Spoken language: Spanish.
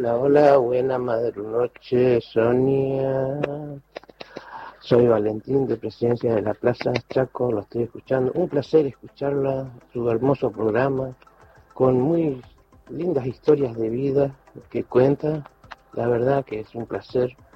Hola, buena madrugada, Sonia. Soy Valentín de Presidencia de la Plaza Chaco, lo estoy escuchando. Un placer escucharla, su hermoso programa, con muy lindas historias de vida que cuenta. La verdad que es un placer